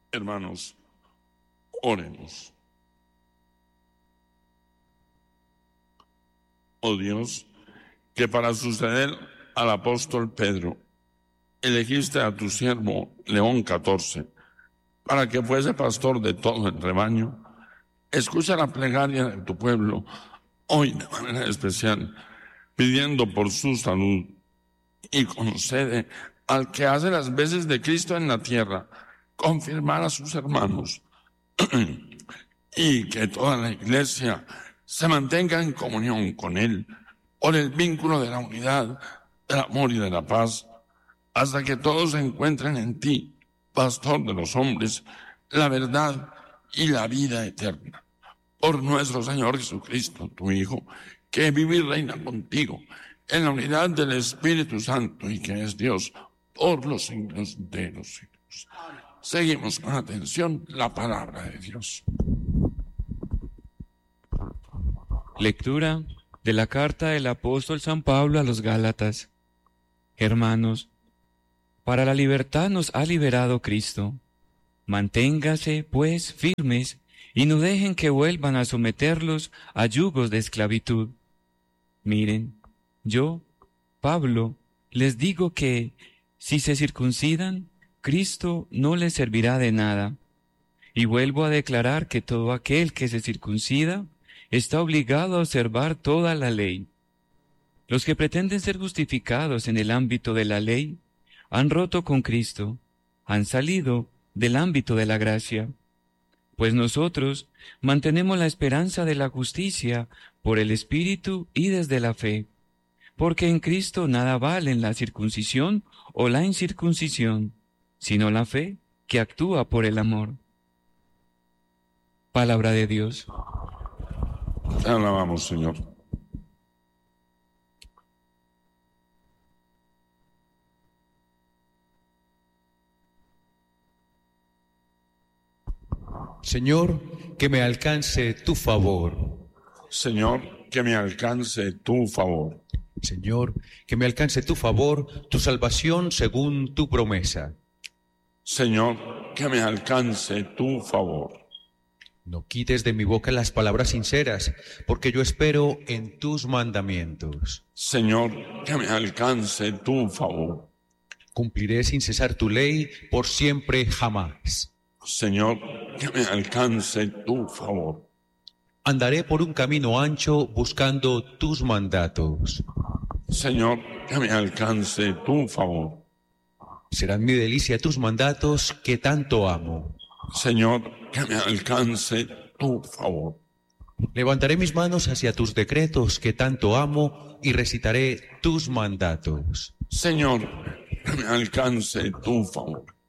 Hermanos, oremos. Oh Dios, que para suceder al apóstol Pedro elegiste a tu siervo León XIV para que fuese pastor de todo el rebaño, escucha la plegaria de tu pueblo hoy de manera especial, pidiendo por su salud, y concede al que hace las veces de Cristo en la tierra confirmar a sus hermanos y que toda la iglesia se mantenga en comunión con él por el vínculo de la unidad, del amor y de la paz, hasta que todos encuentren en ti, pastor de los hombres, la verdad y la vida eterna. Por nuestro Señor Jesucristo, tu Hijo, que vive y reina contigo en la unidad del Espíritu Santo y que es Dios por los siglos de los siglos. Seguimos con atención la palabra de Dios. Lectura de la carta del apóstol San Pablo a los Gálatas. Hermanos, para la libertad nos ha liberado Cristo. Manténgase, pues, firmes y no dejen que vuelvan a someterlos a yugos de esclavitud. Miren, yo, Pablo, les digo que, si se circuncidan, Cristo no les servirá de nada. Y vuelvo a declarar que todo aquel que se circuncida está obligado a observar toda la ley. Los que pretenden ser justificados en el ámbito de la ley han roto con Cristo, han salido del ámbito de la gracia. Pues nosotros mantenemos la esperanza de la justicia por el Espíritu y desde la fe, porque en Cristo nada valen la circuncisión o la incircuncisión, sino la fe que actúa por el amor. Palabra de Dios. Te alabamos, Señor. Señor, que me alcance tu favor. Señor, que me alcance tu favor. Señor, que me alcance tu favor, tu salvación según tu promesa. Señor, que me alcance tu favor. No quites de mi boca las palabras sinceras, porque yo espero en tus mandamientos. Señor, que me alcance tu favor. Cumpliré sin cesar tu ley por siempre jamás. Señor, que me alcance tu favor. Andaré por un camino ancho buscando tus mandatos. Señor, que me alcance tu favor. Serán mi delicia tus mandatos que tanto amo. Señor, que me alcance tu favor. Levantaré mis manos hacia tus decretos que tanto amo y recitaré tus mandatos. Señor, que me alcance tu favor.